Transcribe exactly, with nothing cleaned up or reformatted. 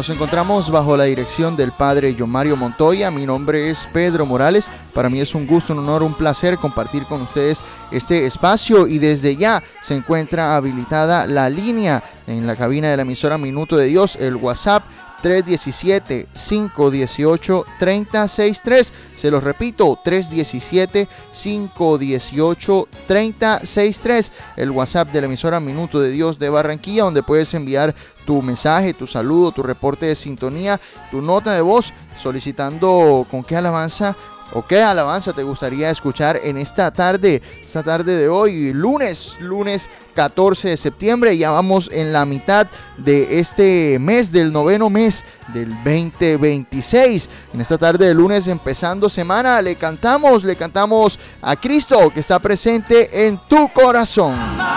Nos encontramos bajo la dirección del Padre John Mario Montoya. Mi nombre es Pedro Morales. Para mí es un gusto, un honor, un placer compartir con ustedes este espacio, y desde ya se encuentra habilitada la línea en la cabina de la emisora Minuto de Dios, el WhatsApp tres uno siete, cinco uno ocho, tres cero seis tres. Se los repito, tres uno siete, cinco uno ocho, tres cero seis tres. El WhatsApp de la emisora Minuto de Dios de Barranquilla, donde puedes enviar tu mensaje, tu saludo, tu reporte de sintonía, tu nota de voz, solicitando con qué alabanza o qué alabanza te gustaría escuchar en esta tarde, esta tarde de hoy, lunes, lunes catorce de septiembre. Ya vamos en la mitad de este mes, del noveno mes del veinte veintiséis. En esta tarde de lunes, empezando semana, le cantamos, le cantamos a Cristo que está presente en tu corazón.